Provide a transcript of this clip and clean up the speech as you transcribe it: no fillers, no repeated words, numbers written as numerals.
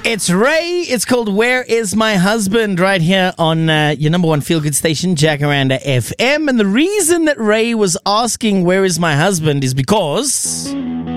It's Ray. It's called Where Is My Husband right here on your number one feel-good station, Jacaranda FM. And the reason that Ray was asking where is my husband is because